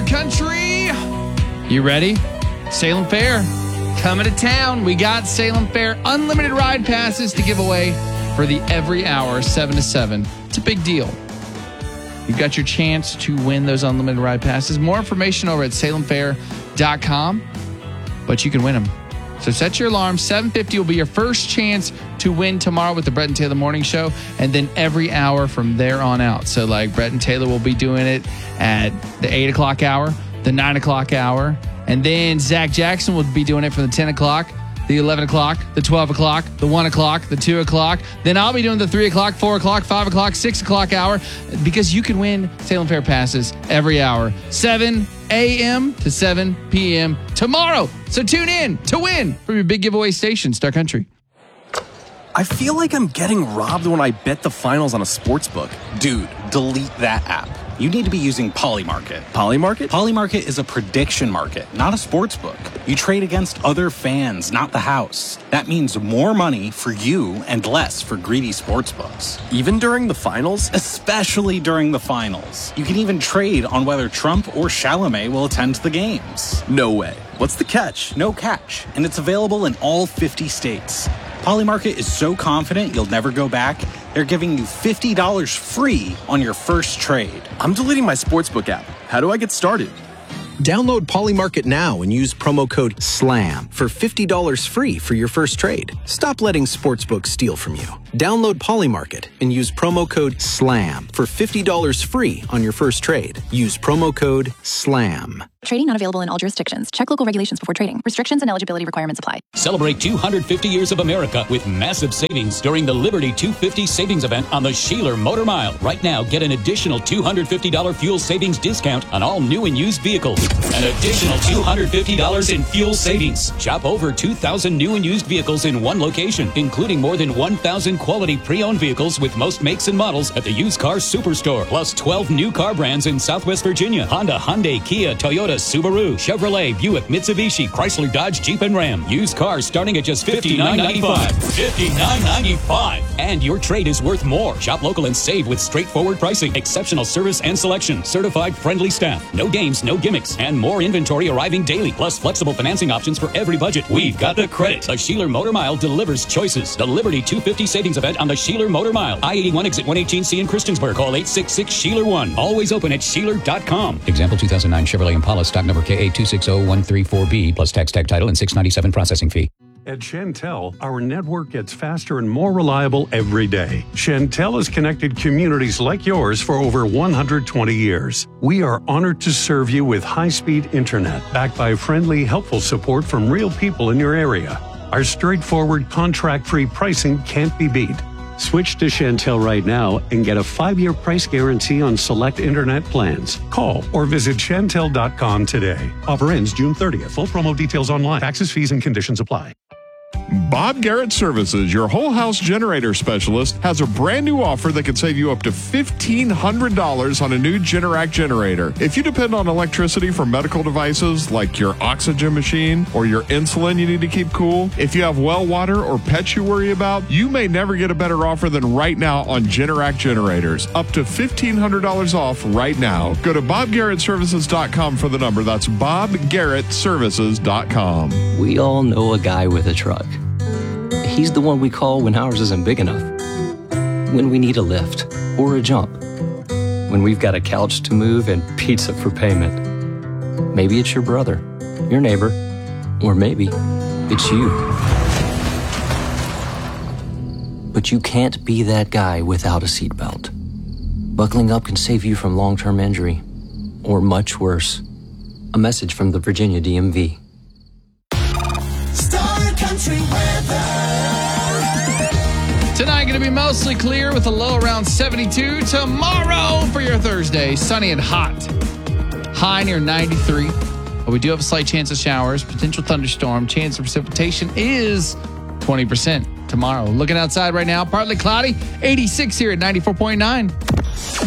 Country. You ready? Salem Fair coming to town. We got Salem Fair unlimited ride passes to give away for the every hour 7 to 7. It's a big deal. You've got your chance to win those unlimited ride passes. More information over at salemfair.com, but you can win them. So set your alarm. 7:50 will be your first chance to win tomorrow with the Brett and Taylor Morning Show, and then every hour from there on out. So like Brett and Taylor will be doing it at the 8 o'clock hour, the 9 o'clock hour, and then Zach Jackson will be doing it from the 10 o'clock, the 11 o'clock, the 12 o'clock, the 1 o'clock, the 2 o'clock. Then I'll be doing the 3 o'clock, 4 o'clock, 5 o'clock, 6 o'clock hour, because you can win Salem Fair passes every hour, 7 a.m. to 7 p.m. tomorrow. So tune in to win from your big giveaway station, Star Country. I feel like I'm getting robbed when I bet the finals on a sports book. Dude, delete that app. You need to be using Polymarket. Polymarket? Polymarket is a prediction market, not a sports book. You trade against other fans, not the house. That means more money for you and less for greedy sports books. Even during the finals? Especially during the finals. You can even trade on whether Trump or Chalamet will attend the games. No way. What's the catch? No catch. And it's available in all 50 states. Polymarket is so confident you'll never go back, they're giving you $50 free on your first trade. I'm deleting my sportsbook app. How do I get started? Download Polymarket now and use promo code SLAM for $50 free for your first trade. Stop letting sportsbooks steal from you. Download Polymarket and use promo code SLAM for $50 free on your first trade. Use promo code SLAM. Trading not available in all jurisdictions. Check local regulations before trading. Restrictions and eligibility requirements apply. Celebrate 250 years of America with massive savings during the Liberty 250 savings event on the Sheeler Motor Mile. Right now, get an additional $250 fuel savings discount on all new and used vehicles. An additional $250 in fuel savings. Shop over 2,000 new and used vehicles in one location, including more than 1,000 quality pre-owned vehicles with most makes and models at the Used Car Superstore. Plus 12 new car brands in Southwest Virginia. Honda, Hyundai, Kia, Toyota, Subaru, Chevrolet, Buick, Mitsubishi, Chrysler, Dodge, Jeep, and Ram. Used cars starting at just $59.95. $59.95. And your trade is worth more. Shop local and save with straightforward pricing, exceptional service and selection, certified friendly staff, no games, no gimmicks, and more inventory arriving daily. Plus flexible financing options for every budget. We've got the credit. The Sheeler Motor Mile delivers choices. The Liberty 250 savings event on the Sheeler Motor Mile. I-81 exit 118C in Christiansburg. Call 866-SHEELER1. Always open at Sheeler.com. Example 2009 Chevrolet Impala stock number KA260134B plus tax tag title and $697 processing fee. At Chantel, our network gets faster and more reliable every day. Chantel has connected communities like yours for over 120 years. We are honored to serve you with high-speed internet, backed by friendly, helpful support from real people in your area. Our straightforward, contract-free pricing can't be beat. Switch to Chantel right now and get a 5-year price guarantee on select internet plans. Call or visit Chantel.com today. Offer ends June 30th. Full promo details online. Taxes, fees, and conditions apply. Bob Garrett Services, your whole house generator specialist, has a brand new offer that could save you up to $1,500 on a new Generac generator. If you depend on electricity for medical devices like your oxygen machine or your insulin you need to keep cool, if you have well water or pets you worry about, you may never get a better offer than right now on Generac generators. Up to $1,500 off right now. Go to BobGarrettServices.com for the number. That's BobGarrettServices.com. We all know a guy with a truck. He's the one we call when ours isn't big enough. When we need a lift or a jump. When we've got a couch to move and pizza for payment. Maybe it's your brother, your neighbor, or maybe it's you. But you can't be that guy without a seatbelt. Buckling up can save you from long-term injury, or much worse. A message from the Virginia DMV. Star Country weather. Tonight going to be mostly clear with a low around 72. Tomorrow for your Thursday, sunny and hot. High near 93. But we do have a slight chance of showers, potential thunderstorm. Chance of precipitation is 20% tomorrow. Looking outside right now, partly cloudy. 86 here at 94.9.